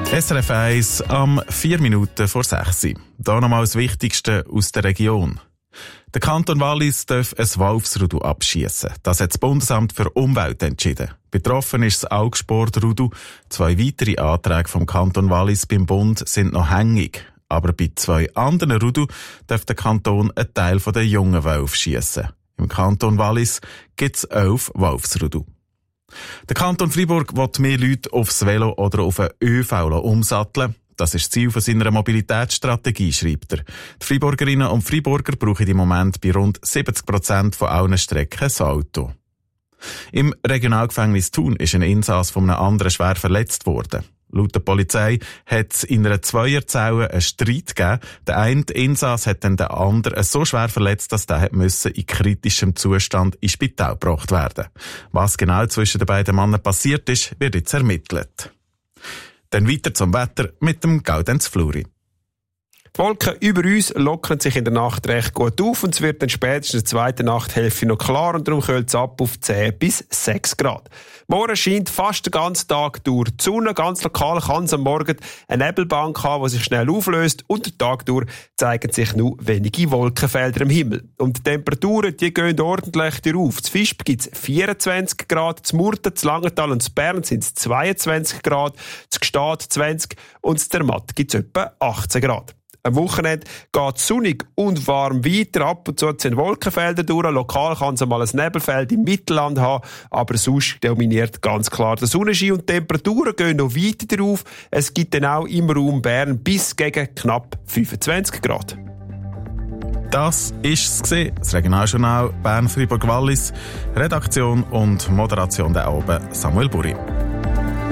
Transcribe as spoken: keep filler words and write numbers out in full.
S R F eins am vier Minuten vor sechs. Hier nochmal das Wichtigste aus der Region. Der Kanton Wallis darf ein Wolfsrudel abschiessen. Das hat das Bundesamt für Umwelt entschieden. Betroffen ist das Augsport-Rudel. Zwei weitere Anträge vom Kanton Wallis beim Bund sind noch hängig. Aber bei zwei anderen Rudel darf der Kanton einen Teil der jungen Wölfe schiessen. Im Kanton Wallis gibt es elf Wolfsrudel. Der Kanton Freiburg will mehr Leute aufs Velo oder auf einen Ö V umsatteln. Das ist das Ziel von seiner Mobilitätsstrategie, schreibt er. Die Freiburgerinnen und Freiburger brauchen im Moment bei rund siebzig Prozent von allen Strecken ein Auto. Im Regionalgefängnis Thun ist ein Insass von einem anderen schwer verletzt worden. Laut der Polizei hat es in einer Zweierzelle einen Streit gegeben. Der eine Insass hat dann den anderen so schwer verletzt, dass der musste in kritischem Zustand ins Spital gebracht werden. Was genau zwischen den beiden Männern passiert ist, wird jetzt ermittelt. Dann weiter zum Wetter mit dem Gaudenz Fluri. Die Wolken über uns lockern sich in der Nacht recht gut auf und es wird dann spätestens in der zweiten Nachthälfte noch klar und darum kühlt es ab auf zehn bis sechs Grad. Morgen scheint fast den ganzen Tag durch die Sonne. Ganz lokal kann es am Morgen eine Nebelbank haben, die sich schnell auflöst und den Tag durch zeigen sich nur wenige Wolkenfelder im Himmel. Und die Temperaturen, die gehen ordentlich auf. Zu Visp gibt es vierundzwanzig Grad, zu Murten, zu Langenthal und zu Bern sind es zweiundzwanzig Grad, zu Gstaad zwanzig und zu Zermatt gibt es etwa achtzehn Grad. Am Wochenende geht es sonnig und warm weiter. Ab und zu sind Wolkenfelder durch. Lokal kann es mal ein Nebelfeld im Mittelland haben, aber sonst dominiert ganz klar der Sonnenschein und die Temperaturen gehen noch weiter drauf. Es gibt dann auch im Raum Bern bis gegen knapp fünfundzwanzig Grad. Das ist es, das Regionaljournal Bern-Freiburg-Wallis. Redaktion und Moderation der Alben Samuel Buri.